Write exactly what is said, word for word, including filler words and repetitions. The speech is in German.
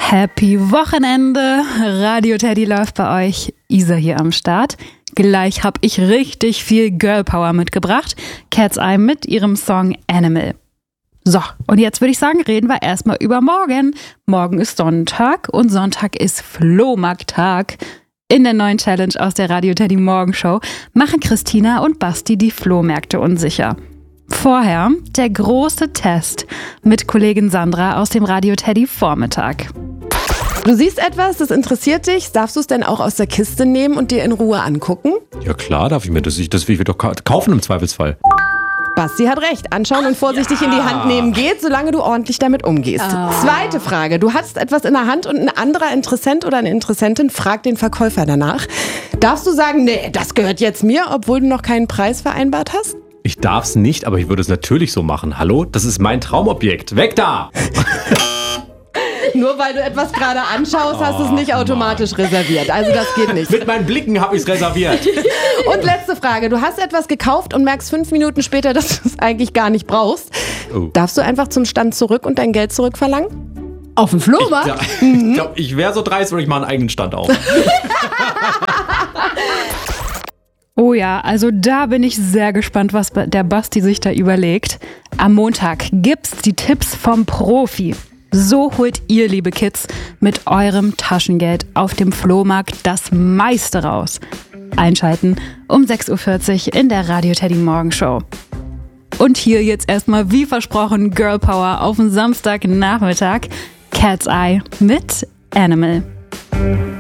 Happy Wochenende! Radio Teddy läuft bei euch. Isa hier am Start. Gleich hab ich richtig viel Girl Power mitgebracht. Cat's Eye mit ihrem Song Animal. So, und jetzt würde ich sagen, reden wir erstmal über morgen. Morgen ist Sonntag und Sonntag ist Flohmarkttag. In der neuen Challenge aus der Radio Teddy Morgenshow machen Christina und Basti die Flohmärkte unsicher. Vorher der große Test mit Kollegin Sandra aus dem Radio Teddy Vormittag. Du siehst etwas, das interessiert dich. Darfst du es denn auch aus der Kiste nehmen und dir in Ruhe angucken? Ja klar, darf ich mir das. Das will ich doch kaufen im Zweifelsfall. Basti hat recht. Anschauen und vorsichtig ja. in die Hand nehmen geht, solange du ordentlich damit umgehst. Oh. Zweite Frage. Du hast etwas in der Hand und ein anderer Interessent oder eine Interessentin fragt den Verkäufer danach. Darfst du sagen, nee, das gehört jetzt mir, obwohl du noch keinen Preis vereinbart hast? Ich darf's nicht, aber ich würde es natürlich so machen. Hallo, das ist mein Traumobjekt. Weg da! Nur weil du etwas gerade anschaust, hast du es nicht automatisch Mann. reserviert. Also das geht nicht. Mit meinen Blicken habe ich es reserviert. Und letzte Frage. Du hast etwas gekauft und merkst fünf Minuten später, dass du es eigentlich gar nicht brauchst. Oh. Darfst du einfach zum Stand zurück und dein Geld zurückverlangen? Auf dem Flohmarkt? Ich, mhm. ich glaube, ich wäre so dreist, würde ich mal einen eigenen Stand auf. Oh ja, also da bin ich sehr gespannt, was der Basti sich da überlegt. Am Montag gibt's die Tipps vom Profi. So holt ihr, liebe Kids, mit eurem Taschengeld auf dem Flohmarkt das meiste raus. Einschalten um sechs Uhr vierzig in der Radio Teddy Morgenshow. Und hier jetzt erstmal wie versprochen Girl Power auf den Samstagnachmittag. Cat's Eye mit Animal.